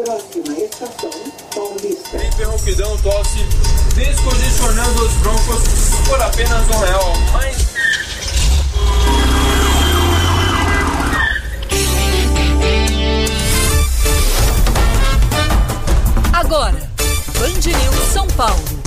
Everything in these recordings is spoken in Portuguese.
Próxima estação, Paulista. Hiperrouquidão tosse, descongestionando os broncos por apenas R$1. Mas... Agora, Band News São Paulo.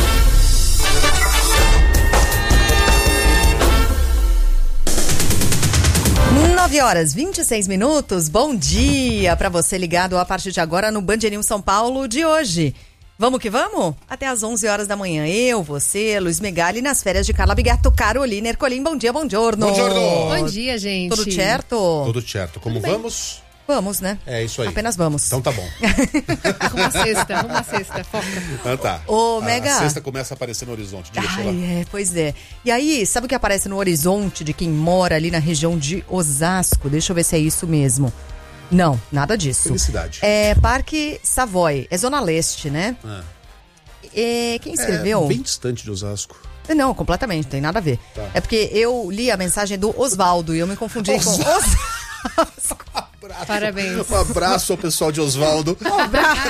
9h26. Bom dia para você ligado a partir de agora no Band News São Paulo de hoje. Vamos que vamos? Até às 11 horas da manhã. Eu, você, Luiz Megali, nas férias de Carla Bigato, Carolina Ercolim. Bom dia, bom giorno. Bom dia, gente. Tudo certo? Tudo certo. Como vamos? Vamos, né? É isso aí. Apenas vamos. Então tá bom. Arruma a cesta, foca. Ah, tá. Ô, Mega. A cesta começa a aparecer no horizonte. Diga, Pois é. E aí, sabe o que aparece no horizonte de quem mora ali na região de Osasco? Deixa eu ver se é isso mesmo. Não, nada disso. Felicidade. É Parque Savoy, é Zona Leste, né? Quem escreveu? É bem distante de Osasco. Não, completamente, não tem nada a ver. Tá. É porque eu li a mensagem do Osvaldo e eu me confundi com Osasco. Parabéns. Um abraço ao pessoal de Osvaldo. Um abraço.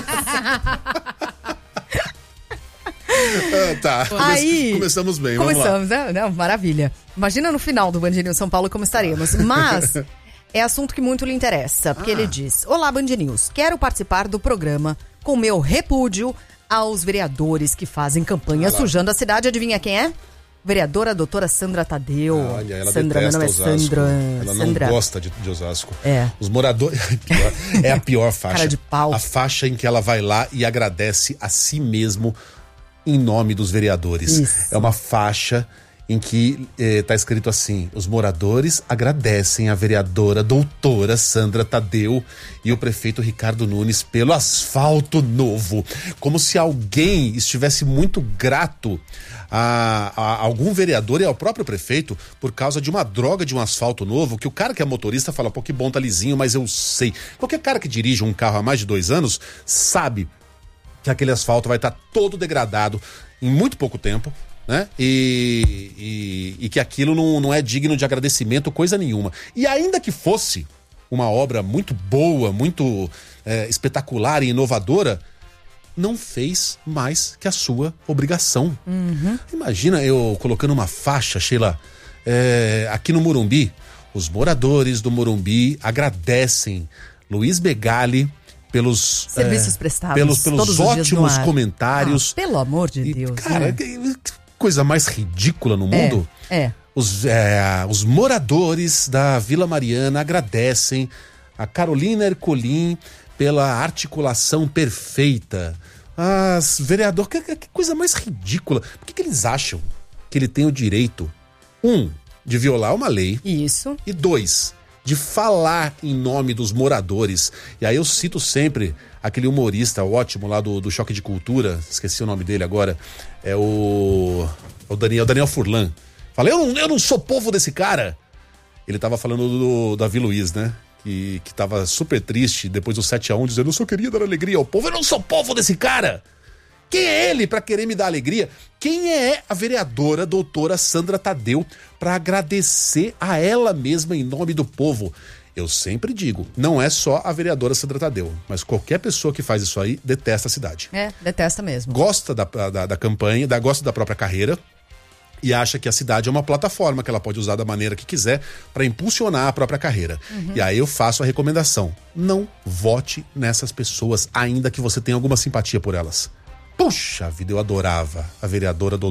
Tá. Aí, começamos bem, vamos começamos, lá. né? Não, maravilha. Imagina no final do Band News São Paulo como estaremos. Mas é assunto que muito lhe interessa, porque ele diz: Olá, Band News, quero participar do programa com meu repúdio aos vereadores que fazem campanha sujando a cidade. Adivinha quem é? Vereadora doutora Sandra Tadeu. Olha, ela Sandra, meu nome é detesta Osasco. Sandra. Ela Sandra. não gosta de Osasco. É. Os moradores... É a pior faixa. Cara de pau. A faixa em que ela vai lá e agradece a si mesmo em nome dos vereadores. Isso. É uma faixa em que tá escrito assim: os moradores agradecem a vereadora doutora Sandra Tadeu e o prefeito Ricardo Nunes pelo asfalto novo. Como se alguém estivesse muito grato a algum vereador e ao próprio prefeito por causa de uma droga de um asfalto novo, que o cara que é motorista fala, pô, que bom, tá lisinho, mas eu sei. Qualquer cara que dirige um carro há mais de 2 anos sabe que aquele asfalto vai estar todo degradado em muito pouco tempo, né? E que aquilo não é digno de agradecimento, coisa nenhuma. E ainda que fosse uma obra muito boa, muito espetacular e inovadora, não fez mais que a sua obrigação. Imagina eu colocando uma faixa, Sheila, aqui no Morumbi. Os moradores do Morumbi agradecem Luiz Megali pelos serviços prestados, pelos ótimos comentários. Pelo amor de Deus. Cara, que coisa mais ridícula no mundo. Os moradores da Vila Mariana agradecem a Carolina Ercolim pela articulação perfeita. Vereador, que coisa mais ridícula. Por que eles acham que ele tem o direito, 1, de violar uma lei? Isso. E 2, de falar em nome dos moradores. E aí eu cito sempre aquele humorista ótimo lá do Choque de Cultura, esqueci o nome dele agora, é o Daniel Furlan. Falei, eu não sou povo desse cara. Ele tava falando do Davi Luiz, né? Que tava super triste depois do 7-1, dizendo, eu só queria dar alegria ao povo. Eu não sou povo desse cara. Quem é ele pra querer me dar alegria? Quem é a vereadora doutora Sandra Tadeu pra agradecer a ela mesma em nome do povo? Eu sempre digo, não é só a vereadora Sandra Tadeu, mas qualquer pessoa que faz isso aí detesta a cidade. Detesta mesmo. Gosta da campanha, gosta da própria carreira e acha que a cidade é uma plataforma que ela pode usar da maneira que quiser para impulsionar a própria carreira. E aí eu faço a recomendação, não vote nessas pessoas, ainda que você tenha alguma simpatia por elas. Puxa vida, eu adorava a vereadora